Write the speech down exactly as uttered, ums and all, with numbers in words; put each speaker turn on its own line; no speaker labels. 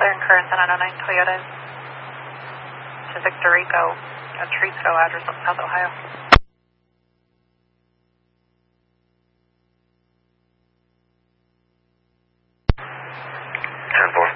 clear and current on oh nine Toyota to Victor Rico, a Treesco address of South Ohio.
ten four.